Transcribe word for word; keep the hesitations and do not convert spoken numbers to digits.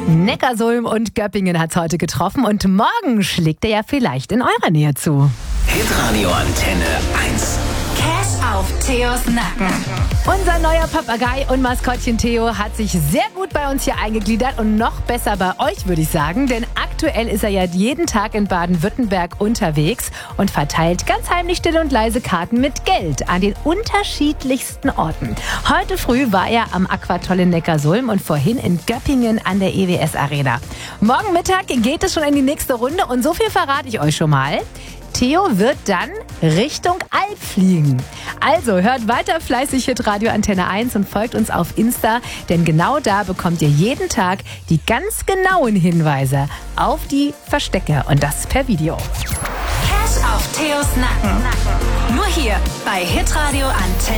Neckarsulm und Göppingen hat's heute getroffen und morgen schlägt er ja vielleicht in eurer Nähe zu. Hitradio Antenne eins. Cash auf Theos Nacken. Unser neuer Papagei und Maskottchen Theo hat sich sehr gut bei uns hier eingegliedert und noch besser bei euch, würde ich sagen. Denn aktuell ist er ja jeden Tag in Baden-Württemberg unterwegs und verteilt ganz heimlich still und leise Karten mit Geld an den unterschiedlichsten Orten. Heute früh war er am Aquatoll in Neckarsulm und vorhin in Göppingen an der E W S Arena. Morgen Mittag geht es schon in die nächste Runde und so viel verrate ich euch schon mal. Theo wird dann Richtung Alp fliegen. Also hört weiter fleißig Hitradio Antenne eins und folgt uns auf Insta, denn genau da bekommt ihr jeden Tag die ganz genauen Hinweise auf die Verstecke und das per Video. Cash auf Theos Nacken. Nur hier bei Hitradio Antenne.